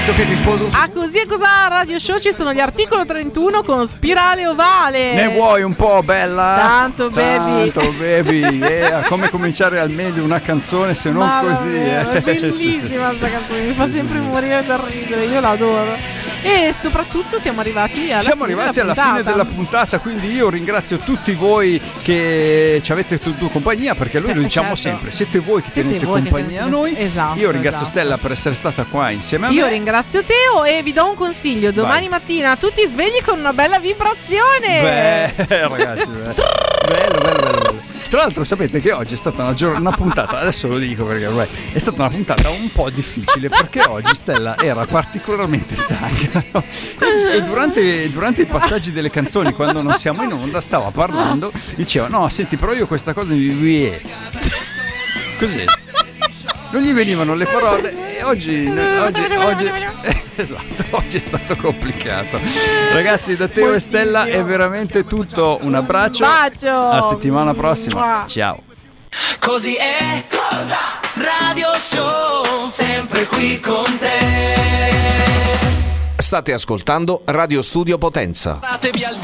Che ti sposo. A Così e Cos'ha Radio Show ci sono gli articolo 31 con Spirale Ovale. Ne vuoi un po', bella? Tanto baby. Tanto baby. Come cominciare al meglio una canzone se non così. È bellissima questa canzone, mi fa sempre morire da ridere, io l'adoro. E soprattutto siamo arrivati alla fine della puntata, quindi io ringrazio tutti voi che ci avete tenuto compagnia, perché noi lo diciamo sempre, siete voi che tenete compagnia a noi. Esatto, io ringrazio Stella per essere stata qua insieme a me. Io ringrazio Teo e vi do un consiglio: domani mattina tutti svegli con una bella vibrazione. Beh, ragazzi, bello. Tra l'altro sapete che oggi è stata una puntata, adesso lo dico perché ormai è stata una puntata un po' difficile, perché oggi Stella era particolarmente stanca, no? E durante i passaggi delle canzoni, quando non siamo in onda, stava parlando, diceva no senti però io questa cosa così non gli venivano le parole e oggi esatto, oggi è stato complicato. Ragazzi, da Teo e Stella è veramente tutto, un abbraccio. A settimana prossima. Ciao. Così è Cosa Radio Show, sempre qui con te. State ascoltando Radio Studio Potenza.